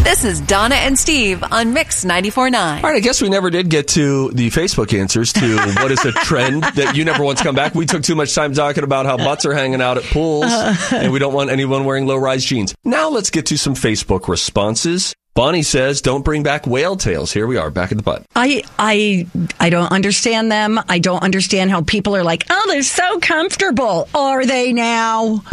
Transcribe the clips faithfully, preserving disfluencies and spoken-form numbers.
This is Donna and Steve on Mix ninety-four point nine. All right, I guess we never did get to the Facebook answers to what is a trend that you never want to come back. We took too much time talking about how butts are hanging out at pools, and we don't want anyone wearing low-rise jeans. Now let's get to some Facebook responses. Bonnie says, don't bring back whale tails. Here we are, back at the butt. I I I don't understand them. I don't understand how people are like, oh, they're so comfortable. Are they now?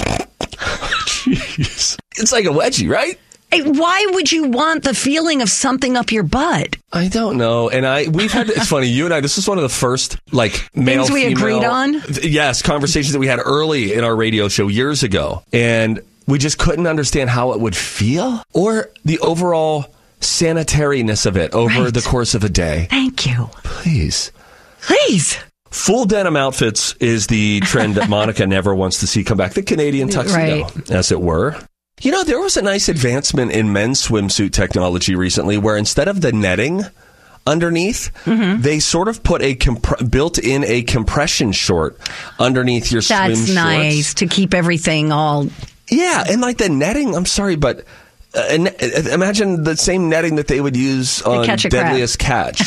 Jeez. It's like a wedgie, right? Why would you want the feeling of something up your butt? I don't know. And I, we've had, it's funny, you and I, this is one of the first, like, male, things we female, agreed on? Yes, conversations that we had early in our radio show years ago. And we just couldn't understand how it would feel or the overall sanitariness of it over Right. the course of a day. Thank you. Please. Please. Full denim outfits is the trend that Monica never wants to see come back. The Canadian tuxedo, Right. as it were. You know, there was a nice advancement in men's swimsuit technology recently where instead of the netting underneath, mm-hmm. they sort of put a comp- built in a compression short underneath your swim shorts. That's nice to keep everything all... Yeah, and like the netting, I'm sorry, but uh, and, uh, imagine the same netting that they would use on catch a Deadliest Catch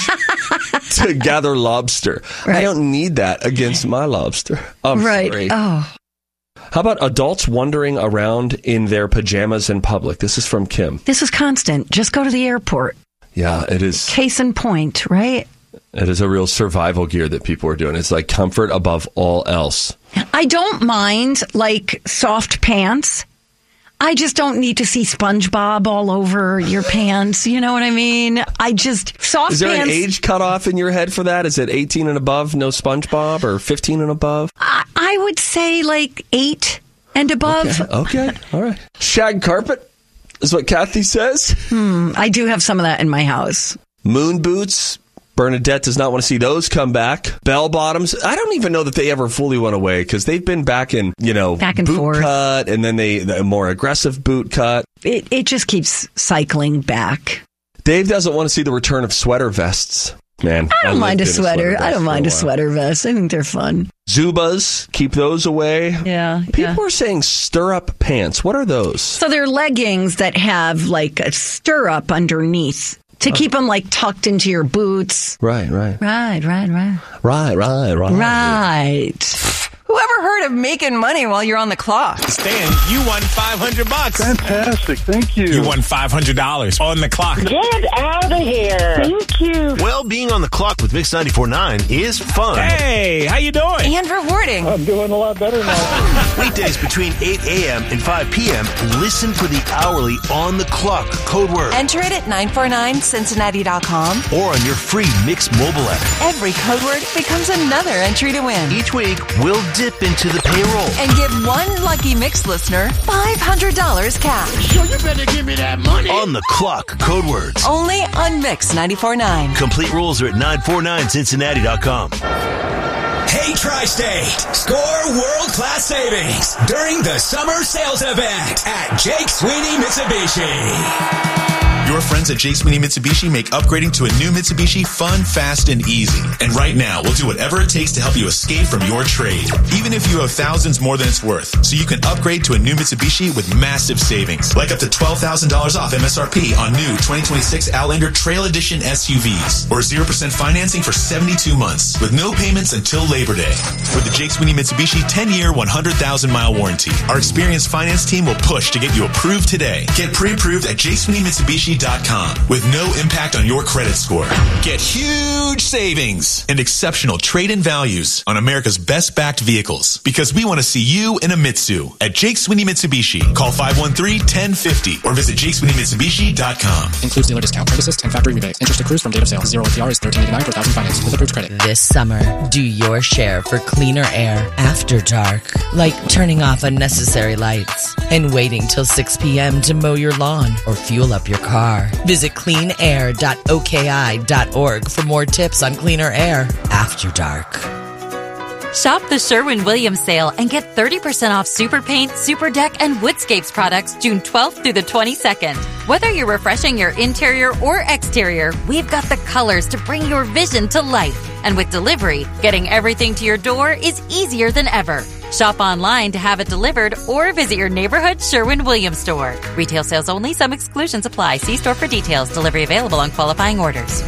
to gather lobster. Right. I don't need that against my lobster. I'm right. sorry. Oh. How about adults wandering around in their pajamas in public? This is from Kim. This is constant. Just go to the airport. Yeah, it is. Case in point, right? It is a real survival gear that people are doing. It's like comfort above all else. I don't mind, like, soft pants. I just don't need to see SpongeBob all over your pants. You know what I mean? I just, soft Is there pants. an age cutoff in your head for that? Is it eighteen and above, no SpongeBob, or fifteen and above? I, I would say, like, eight and above. Okay, okay. All right. Shag carpet is what Kathy says. Hmm, I do have some of that in my house. Moon boots. Bernadette does not want to see those come back. Bell bottoms. I don't even know that they ever fully went away because they've been back in, you know, back and boot forth. cut and then they the more aggressive boot cut. It it just keeps cycling back. Dave doesn't want to see the return of sweater vests. Man, I don't I mind a lived in sweater. vest I don't for mind a, while. sweater vest. I think they're fun. Zubas, keep those away. Yeah. People yeah. are saying stirrup pants. What are those? So they're leggings that have like a stirrup underneath to Oh. keep them like tucked into your boots. Right, right. Right, right, right. Right, right, right. Right. Whoever heard of making money while you're on the clock? Stan, you won five hundred bucks. Fantastic. Thank you. You won five hundred dollars on the clock. Get out of here. Thank you. Well, being on the clock with Mix ninety-four point nine is fun. Hey, how you doing? And rewarding. I'm doing a lot better now. Weekdays between eight a.m. and five p.m., listen for the hourly on the clock code word. Enter it at nine four nine Cincinnati dot com. Or on your free Mix mobile app. Every code word becomes another entry to win. Each week, we'll dip into the payroll. And give one lucky Mix listener five hundred dollars cash. So you better give me that money. On the clock code words. Only on Mix ninety-four point nine. Complete rules are at nine four nine Cincinnati dot com. Hey, Tri-State, score world-class savings during the summer sales event at Jake Sweeney Mitsubishi. Your friends at Jake Sweeney Mitsubishi make upgrading to a new Mitsubishi fun, fast, and easy. And right now, we'll do whatever it takes to help you escape from your trade, even if you have thousands more than it's worth. So you can upgrade to a new Mitsubishi with massive savings, like up to twelve thousand dollars off M S R P on new twenty twenty-six Outlander Trail Edition S U Vs, or zero percent financing for seventy-two months, with no payments until Labor Day. With the Jake Sweeney Mitsubishi ten-year, one hundred thousand mile warranty, our experienced finance team will push to get you approved today. Get pre-approved at Jake Sweeney Mitsubishi dot com with no impact on your credit score. Get huge savings and exceptional trade-in values on America's best-backed vehicles, because we want to see you in a Mitsu at Jake Sweeney Mitsubishi. Call five one three, one zero five zero or visit Jake Sweeney Mitsubishi dot com. Includes dealer discount, credit assist, and factory rebate. Interest accrues from date of sale. Zero A P R is thirteen eighty-nine per thousand finance with approved credit. This summer, do your share for cleaner air after dark, like turning off unnecessary lights and waiting till six p.m. to mow your lawn or fuel up your car. Visit clean air dot o k i dot org for more tips on cleaner air after dark. Shop the Sherwin-Williams sale and get thirty percent off Super Paint, Super Deck, and Woodscapes products June twelfth through the twenty-second. Whether you're refreshing your interior or exterior, we've got the colors to bring your vision to life. And with delivery, getting everything to your door is easier than ever. Shop online to have it delivered or visit your neighborhood Sherwin-Williams store. Retail sales only. Some exclusions apply. See store for details. Delivery available on qualifying orders.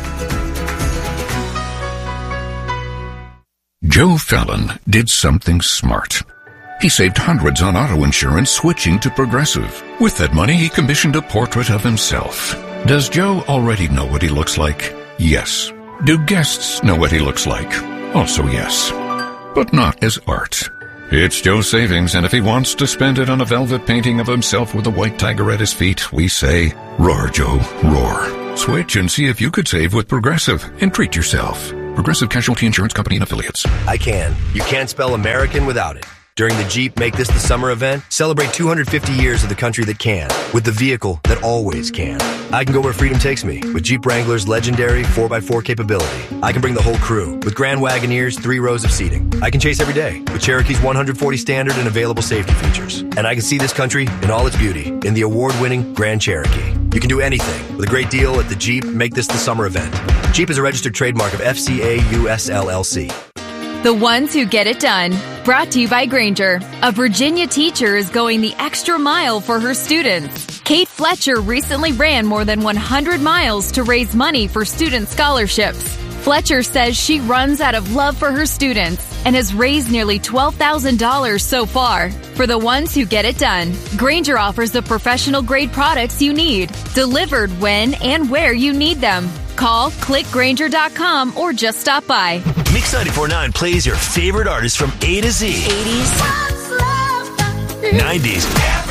Joe Fallon did something smart. He saved hundreds on auto insurance switching to Progressive. With that money, he commissioned a portrait of himself. Does Joe already know what he looks like? Yes. Do guests know what he looks like? Also yes. But not as art. It's Joe's savings, and if he wants to spend it on a velvet painting of himself with a white tiger at his feet, we say, roar, Joe, roar. Switch and see if you could save with Progressive and treat yourself. Progressive Casualty Insurance Company and Affiliates. I can. You can't spell American without it. During the Jeep Make This the Summer event, celebrate two hundred fifty years of the country that can, with the vehicle that always can. I can go where freedom takes me, with Jeep Wrangler's legendary four by four capability. I can bring the whole crew, with Grand Wagoneer's three rows of seating. I can chase every day, with Cherokee's one hundred forty standard and available safety features. And I can see this country in all its beauty, in the award-winning Grand Cherokee. You can do anything, with a great deal at the Jeep Make This the Summer event. Jeep is a registered trademark of F C A U S L L C. The ones who get it done. Brought to you by Granger. A Virginia teacher is going the extra mile for her students. Kate Fletcher recently ran more than one hundred miles to raise money for student scholarships. Fletcher says she runs out of love for her students and has raised nearly twelve thousand dollars so far. For the ones who get it done, Granger offers the professional-grade products you need, delivered when and where you need them. Call, click Granger dot com, or just stop by. Mix ninety-four point nine plays your favorite artists from A to Z. eighties. nineties.